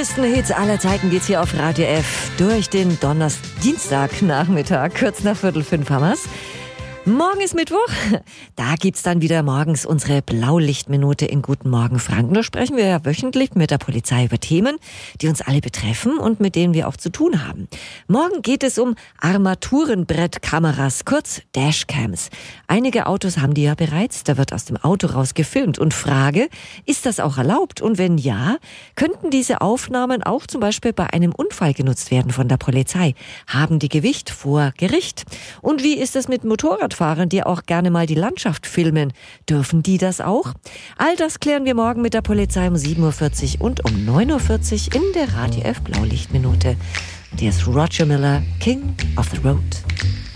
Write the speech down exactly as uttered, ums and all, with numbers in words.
größten Hits aller Zeiten geht's hier auf Radio F durch den Donnerstag, Dienstagnachmittag, kurz nach Viertel fünf haben wir's. Morgen ist Mittwoch. Da gibt's dann wieder morgens unsere Blaulichtminute in Guten Morgen Franken. Da sprechen wir ja wöchentlich mit der Polizei über Themen, die uns alle betreffen und mit denen wir auch zu tun haben. Morgen geht es um Armaturenbrettkameras, kurz Dashcams. Einige Autos haben die ja bereits. Da wird aus dem Auto raus gefilmt. Und Frage, ist das auch erlaubt? Und wenn ja, könnten diese Aufnahmen auch zum Beispiel bei einem Unfall genutzt werden von der Polizei? Haben die Gewicht vor Gericht? Und wie ist es mit Motorrad Fahrern, die auch gerne mal die Landschaft filmen. Dürfen die das auch? All das klären wir morgen mit der Polizei um sieben Uhr vierzig und um neun Uhr vierzig in der Radio F Blaulichtminute. Und hier ist Roger Miller, King of the Road.